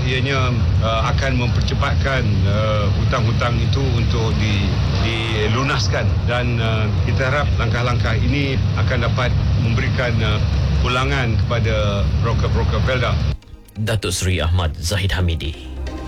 ianya akan mempercepatkan hutang-hutang itu untuk dilunaskan, dan kita harap langkah-langkah ini akan dapat memberikan pulangan kepada broker-broker Felda. Datuk Seri Ahmad Zahid Hamidi.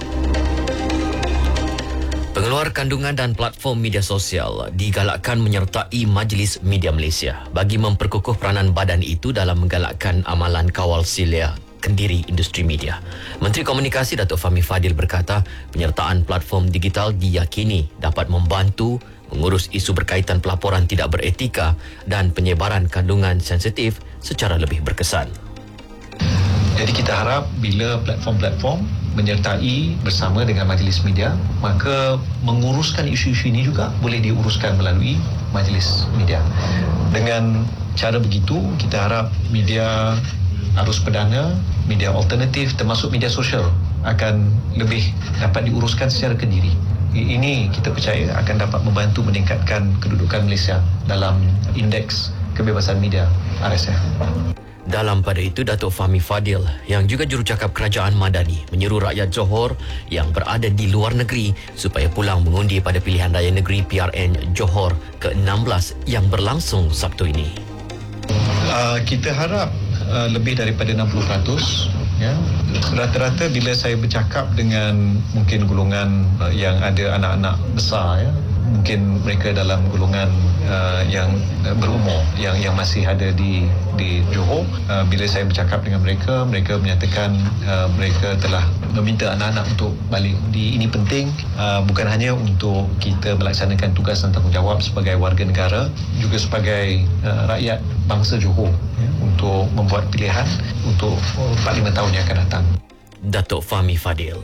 Pengeluar kandungan dan platform media sosial digalakkan menyertai Majlis Media Malaysia bagi memperkukuh peranan badan itu dalam menggalakkan amalan kawal silia kendiri industri media. Menteri Komunikasi Datuk Fahmi Fadil berkata, penyertaan platform digital diyakini dapat membantu mengurus isu berkaitan pelaporan tidak beretika dan penyebaran kandungan sensitif secara lebih berkesan. Jadi kita harap bila platform-platform menyertai bersama dengan majlis media, maka menguruskan isu-isu ini juga boleh diuruskan melalui majlis media. Dengan cara begitu, kita harap media arus perdana, media alternatif termasuk media sosial akan lebih dapat diuruskan secara kendiri. Ini kita percaya akan dapat membantu meningkatkan kedudukan Malaysia dalam indeks kebebasan media RSF. Dalam pada itu, Datuk Fahmi Fadil yang juga jurucakap Kerajaan Madani menyeru rakyat Johor yang berada di luar negeri supaya pulang mengundi pada pilihan raya negeri PRN Johor ke-16 yang berlangsung Sabtu ini. Kita harap lebih daripada 60%. Ya. Rata-rata bila saya bercakap dengan mungkin golongan yang ada anak-anak besar, ya, mungkin mereka dalam golongan yang berumur yang masih ada di Johor, bila saya bercakap dengan mereka menyatakan mereka telah meminta anak-anak untuk balik undi. Ini penting, bukan hanya untuk kita melaksanakan tugas dan tanggungjawab sebagai warga negara, juga sebagai rakyat bangsa Johor, ya, untuk membuat pilihan untuk 45 tahun yang akan datang. Datuk Fahmi Fadil.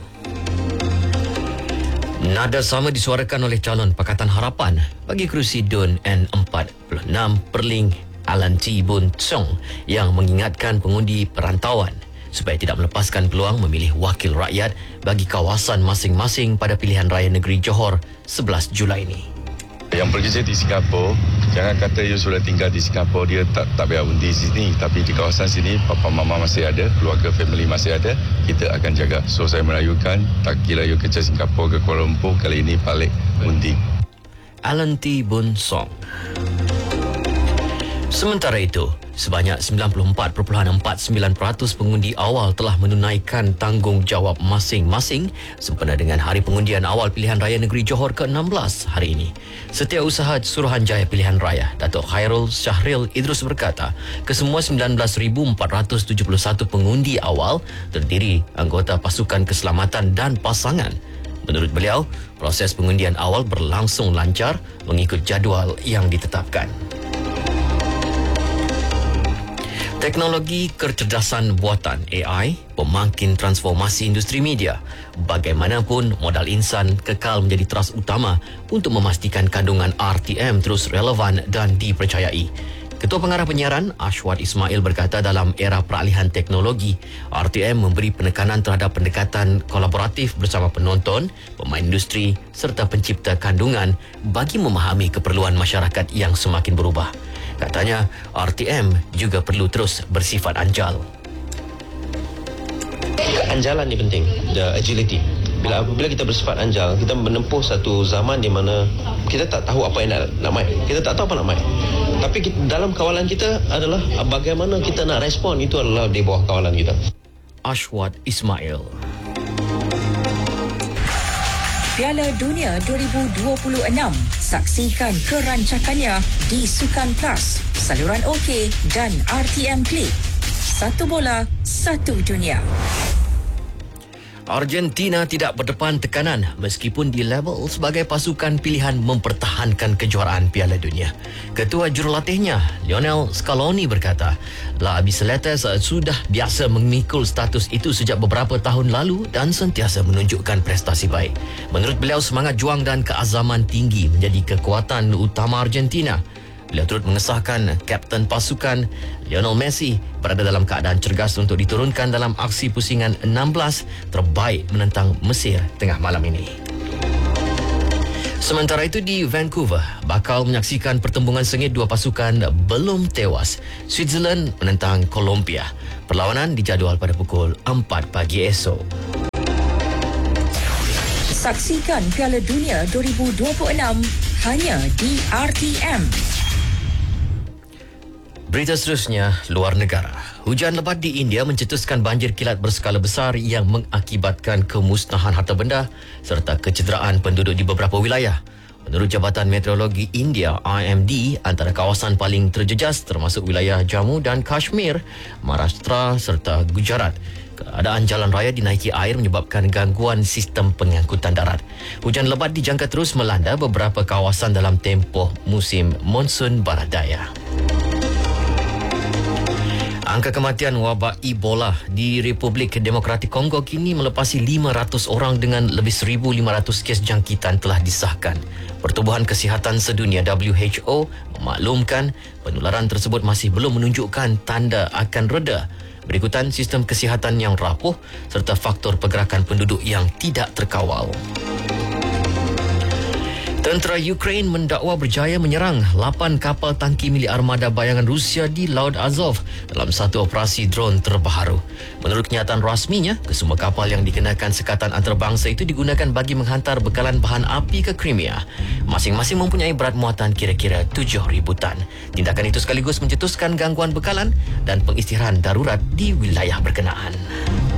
Nada sama disuarakan oleh calon Pakatan Harapan bagi kerusi DUN N46 Perling Alan T. Boon Chong yang mengingatkan pengundi perantauan supaya tidak melepaskan peluang memilih wakil rakyat bagi kawasan masing-masing pada pilihan raya negeri Johor 11 Julai ini. Yang bekerja di Singapura, jangan kata you sudah tinggal di Singapura, dia tak biar undi sini. Tapi di kawasan sini, papa mama masih ada, keluarga family masih ada, kita akan jaga. So saya merayukan, tak kira you kerja Singapura ke Kuala Lumpur, kali ini balik undi. Alan T. Boon Song. Sementara itu, sebanyak 94.49% pengundi awal telah menunaikan tanggungjawab masing-masing sempena dengan hari pengundian awal pilihan raya negeri Johor ke-16 hari ini. Setiausaha Suruhanjaya Pilihan Raya, Datuk Khairul Syahril Idrus berkata, kesemua 19,471 pengundi awal terdiri anggota pasukan keselamatan dan pasangan. Menurut beliau, proses pengundian awal berlangsung lancar mengikut jadual yang ditetapkan. Teknologi kecerdasan buatan AI pemangkin transformasi industri media. Bagaimanapun, modal insan kekal menjadi teras utama untuk memastikan kandungan RTM terus relevan dan dipercayai. Ketua Pengarah Penyiaran Ashwat Ismail berkata dalam era peralihan teknologi, RTM memberi penekanan terhadap pendekatan kolaboratif bersama penonton, pemain industri serta pencipta kandungan bagi memahami keperluan masyarakat yang semakin berubah. Katanya, RTM juga perlu terus bersifat anjal. Keanjalan ni penting, the agility. Bila kita bersifat anjal, kita menempuh satu zaman di mana kita tak tahu apa yang nak main. Kita tak tahu apa nak main. Tapi dalam kawalan kita adalah bagaimana kita nak respon, itu adalah di bawah kawalan kita. Ashwat Ismail. Piala Dunia 2026. Saksikan kerancakannya di Sukan Plus, saluran OK dan RTM Klik. Satu bola, satu dunia. Argentina tidak berdepan tekanan meskipun di level sebagai pasukan pilihan mempertahankan kejuaraan Piala Dunia. Ketua jurulatihnya, Lionel Scaloni berkata, La Bicicletas sudah biasa memikul status itu sejak beberapa tahun lalu dan sentiasa menunjukkan prestasi baik. Menurut beliau, semangat juang dan keazaman tinggi menjadi kekuatan utama Argentina. Beliau turut mengesahkan kapten pasukan Lionel Messi berada dalam keadaan cergas untuk diturunkan dalam aksi pusingan 16 terbaik menentang Mesir tengah malam ini. Sementara itu di Vancouver, bakal menyaksikan pertembungan sengit dua pasukan belum tewas. Switzerland menentang Colombia. Perlawanan dijadual pada pukul 4 pagi esok. Saksikan Piala Dunia 2026 hanya di RTM. Berita seterusnya, luar negara. Hujan lebat di India mencetuskan banjir kilat berskala besar yang mengakibatkan kemusnahan harta benda serta kecederaan penduduk di beberapa wilayah. Menurut Jabatan Meteorologi India IMD, antara kawasan paling terjejas termasuk wilayah Jammu dan Kashmir, Maharashtra serta Gujarat. Keadaan jalan raya dinaiki air menyebabkan gangguan sistem pengangkutan darat. Hujan lebat dijangka terus melanda beberapa kawasan dalam tempoh musim monsun barat daya. Angka kematian wabak Ebola di Republik Demokratik Kongo kini melepasi 500 orang dengan lebih 1,500 kes jangkitan telah disahkan. Pertubuhan Kesihatan Sedunia WHO memaklumkan penularan tersebut masih belum menunjukkan tanda akan reda. Berikutan sistem kesihatan yang rapuh serta faktor pergerakan penduduk yang tidak terkawal. Tentera Ukraine mendakwa berjaya menyerang 8 kapal tangki milik armada bayangan Rusia di Laut Azov dalam satu operasi drone terbaru. Menurut kenyataan rasminya, kesemua kapal yang dikenakan sekatan antarabangsa itu digunakan bagi menghantar bekalan bahan api ke Crimea. Masing-masing mempunyai berat muatan kira-kira 7,000 tan. Tindakan itu sekaligus mencetuskan gangguan bekalan dan pengistirahan darurat di wilayah berkenaan.